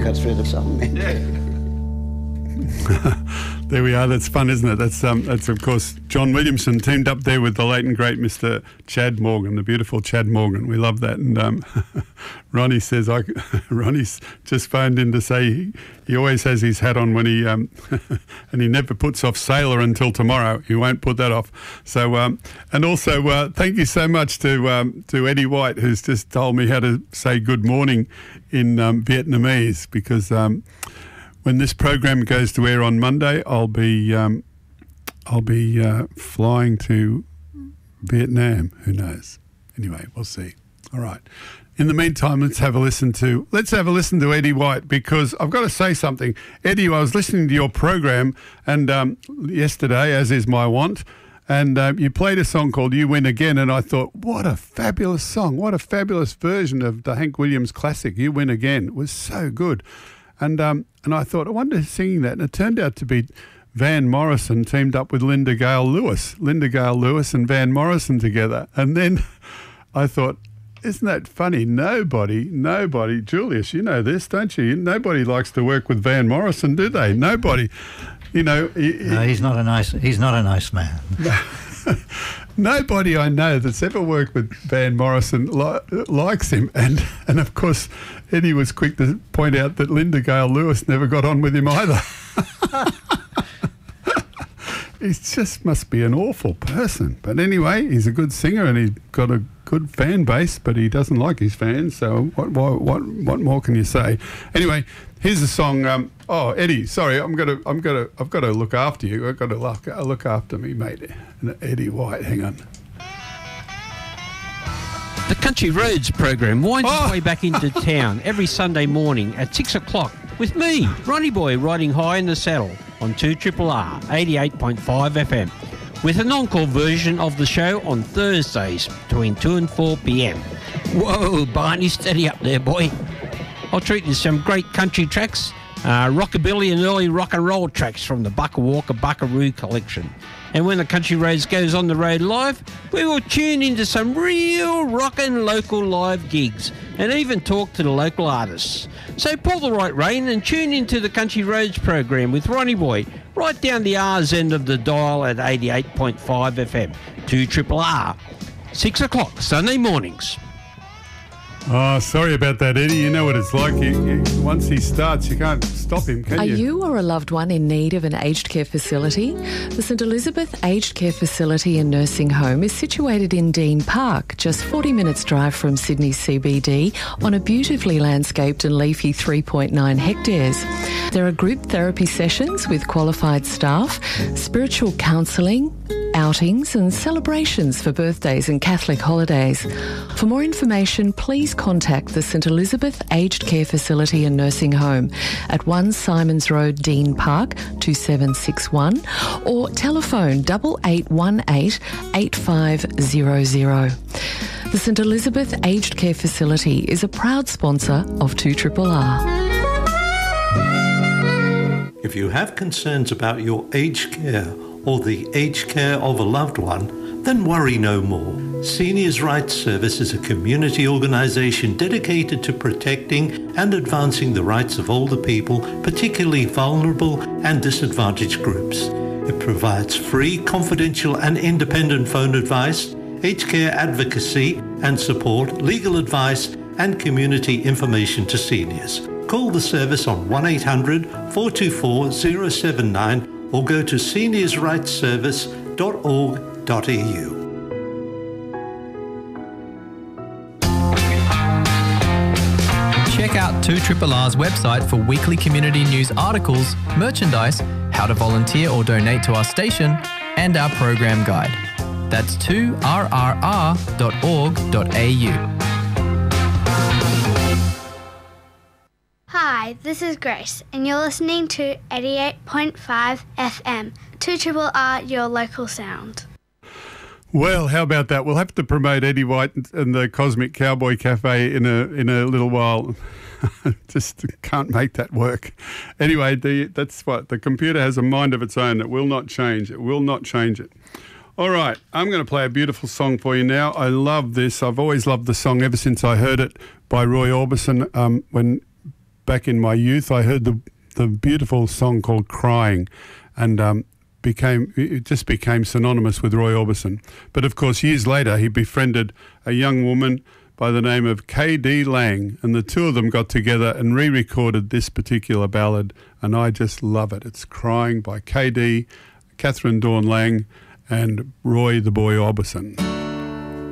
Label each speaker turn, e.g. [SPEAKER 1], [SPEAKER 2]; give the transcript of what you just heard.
[SPEAKER 1] cut through the song.
[SPEAKER 2] There we are. That's fun, isn't it? That's of course John Williamson teamed up there with the late and great Mr. Chad Morgan, the beautiful Chad Morgan. We love that. And Ronnie says, Ronnie's just phoned in to say he always has his hat on when he and he never puts off Sailor until tomorrow. He won't put that off. So and also thank you so much to Eddie White, who's just told me how to say good morning in Vietnamese, because when this program goes to air on Monday, I'll be flying to Vietnam. Who knows? Anyway, we'll see. All right. In the meantime, let's have a listen to Eddie White, because I've got to say something. Eddie, I was listening to your program and yesterday, as is my wont, and you played a song called "You Win Again," and I thought, what a fabulous song! What a fabulous version of the Hank Williams classic "You Win Again." It was so good. And I thought, I wonder who's singing that. And it turned out to be Van Morrison teamed up with Linda Gale Lewis and Van Morrison together. And then I thought, isn't that funny? Nobody, Julius, you know this, don't you? Nobody likes to work with Van Morrison, do they? Nobody. You know.
[SPEAKER 3] No, he's not a nice man.
[SPEAKER 2] Nobody I know that's ever worked with Van Morrison likes him. And of course, Eddie was quick to point out that Linda Gale Lewis never got on with him either. He just must be an awful person. But anyway, he's a good singer and he's got a good fan base, but he doesn't like his fans. So what more can you say? Anyway, here's a song. Eddie, sorry, I've got to look after you. I've got to look after me, mate. Eddie White, hang on.
[SPEAKER 4] The Country Roads program winds its way back into town every Sunday morning at 6 o'clock with me, Ronnie Boy, riding high in the saddle on 2RRR 88.5 FM, with an encore version of the show on Thursdays between 2 and 4 p.m. Whoa, Barney, steady up there, boy. I'll treat you to some great country tracks, rockabilly and early rock and roll tracks from the Bucka Walker Buckaroo collection. And when the Country Roads goes on the road live, we will tune into some real rockin' local live gigs and even talk to the local artists. So pull the right rein and tune into the Country Roads program with Ronnie Boy, right down the R's end of the dial at 88.5 FM, 2RRR, 6 o'clock Sunday mornings.
[SPEAKER 2] Oh, sorry about that, Eddie. You know what it's like. Once he starts, you can't stop him, can you?
[SPEAKER 5] Are you or a loved one in need of an aged care facility? The St Elizabeth Aged Care Facility and Nursing Home is situated in Dean Park, just 40 minutes drive from Sydney CBD, on a beautifully landscaped and leafy 3.9 hectares. There are group therapy sessions with qualified staff, spiritual counselling, outings and celebrations for birthdays and Catholic holidays. For more information, please contact the St Elizabeth Aged Care Facility and Nursing Home at 1 Simons Road, Dean Park, 2761, or telephone 8818 8500. The St Elizabeth Aged Care Facility is a proud sponsor of 2RRR.
[SPEAKER 6] If you have concerns about your aged care or the aged care of a loved one, then worry no more. Seniors' Rights Service is a community organisation dedicated to protecting and advancing the rights of older people, particularly vulnerable and disadvantaged groups. It provides free, confidential and independent phone advice, aged care advocacy and support, legal advice and community information to seniors. Call the service on 1-800-424-079 or go to seniorsrightsservice.org.au.
[SPEAKER 7] Check out 2RRR's website for weekly community news articles, merchandise, how to volunteer or donate to our station, and our program guide. That's 2RRR.org.au.
[SPEAKER 8] Hi, this is Grace, and you're listening to 88.5 FM, 2RRR, your local sound.
[SPEAKER 2] Well, how about that? We'll have to promote Eddie White and the Cosmic Cowboy Cafe in a little while. Just can't make that work. Anyway, that's what the computer has a mind of its own. It will not change. It will not change it. All right, I'm going to play a beautiful song for you now. I love this. I've always loved the song ever since I heard it by Roy Orbison when back in my youth, I heard the beautiful song called Crying, and it just became synonymous with Roy Orbison. But of course, years later, he befriended a young woman by the name of K.D. Lang, and the two of them got together and re-recorded this particular ballad, and I just love it. It's Crying by K.D., Catherine Dawn Lang, and Roy the Boy Orbison.